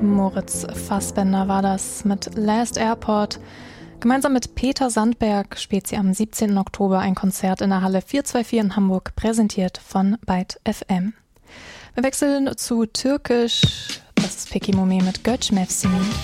Moritz Fassbender war das mit Last Airport. Gemeinsam mit Peter Sandberg spielt sie am 17. Oktober ein Konzert in der Halle 424 in Hamburg, präsentiert von Byte FM. Wir wechseln zu Türkisch. Das ist Peki Mome mit Göç Mevsimi.